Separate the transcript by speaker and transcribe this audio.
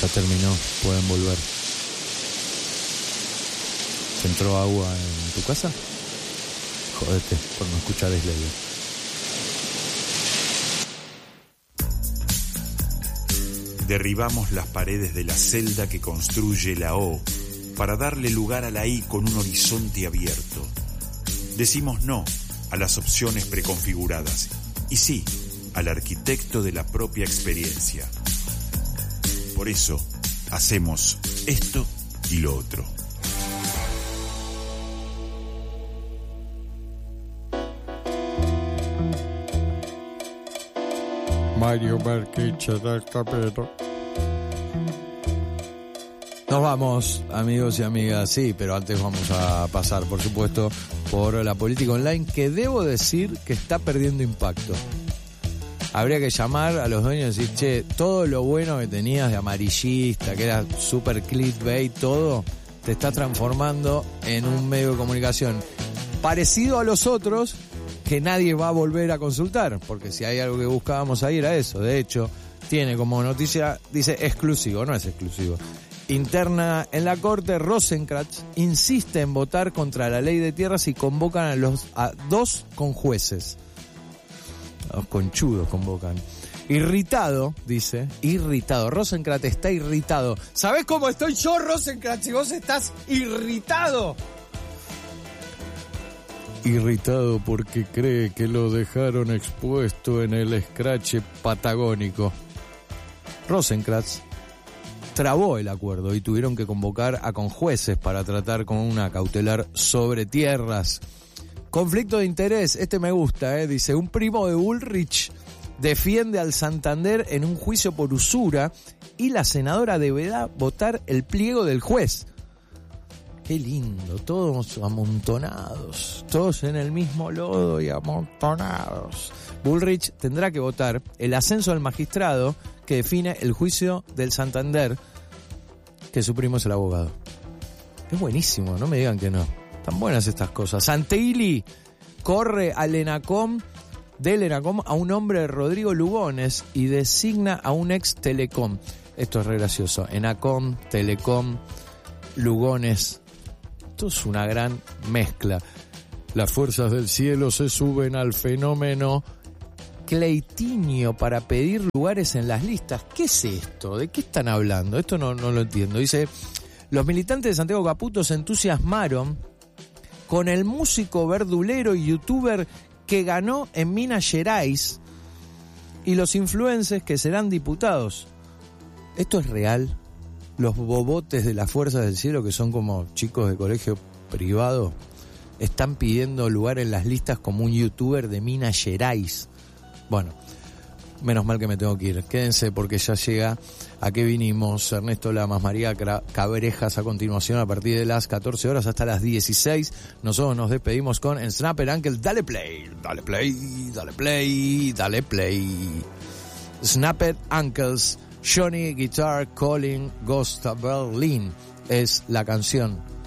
Speaker 1: Ya terminó, pueden volver. ¿Te entró agua en tu casa? Jódete por no escuchar Slayer.
Speaker 2: Derribamos las paredes de la celda que construye la O para darle lugar a la I con un horizonte abierto. Decimos no a las opciones preconfiguradas y sí al arquitecto de la propia experiencia. Por eso hacemos esto y lo otro.
Speaker 1: Mario Marquiche del Camino. Nos vamos, amigos y amigas, sí, pero antes vamos a pasar, por supuesto, por la política online, que debo decir que está perdiendo impacto. Habría que llamar a los dueños y decir, che, todo lo bueno que tenías de amarillista, que era super clickbait, todo, te está transformando en un medio de comunicación parecido a los otros, que nadie va a volver a consultar, porque si hay algo que buscábamos ahí era eso. De hecho, tiene como noticia, dice exclusivo, no es exclusivo. Interna en la corte, Rosenkrantz insiste en votar contra la ley de tierras y convocan a dos conjueces. A los conchudos convocan. Irritado, dice, irritado. Rosenkrantz está irritado. ¿Sabés cómo estoy yo, Rosenkrantz, si vos estás irritado? Irritado porque cree que lo dejaron expuesto en el escrache patagónico. Rosenkrantz trabó el acuerdo y tuvieron que convocar a conjueces para tratar con una cautelar sobre tierras. Conflicto de interés, este me gusta, dice, un primo de Bullrich defiende al Santander en un juicio por usura y la senadora deberá votar el pliego del juez. Qué lindo, todos amontonados, todos en el mismo lodo y amontonados. Bullrich tendrá que votar el ascenso del magistrado que define el juicio del Santander, que su primo es el abogado. Es buenísimo, no me digan que no. Están buenas estas cosas. Santilli corre al ENACOM, del ENACOM a un hombre de Rodrigo Lugones y designa a un ex Telecom. Esto es re gracioso. ENACOM, Telecom, Lugones. Esto es una gran mezcla. Las fuerzas del cielo se suben al fenómeno Cleitinho para pedir lugares en las listas. ¿Qué es esto? ¿De qué están hablando? Esto no lo entiendo. Dice, los militantes de Santiago Caputo se entusiasmaron con el músico verdulero y youtuber que ganó en Minas Gerais y los influencers que serán diputados. ¿Esto es real? Los bobotes de las fuerzas del cielo, que son como chicos de colegio privado, están pidiendo lugar en las listas como un youtuber de Minas Gerais. Bueno, menos mal que me tengo que ir. Quédense porque ya llega A Qué Vinimos. Ernesto Lamas, María Cabrejas a continuación a partir de las 14 horas hasta las 16. Nosotros nos despedimos con En Snapper Uncle. Dale play, dale play, dale play, dale play. Snapper Uncles, Johnny Guitar Calling Ghost of Berlin es la canción.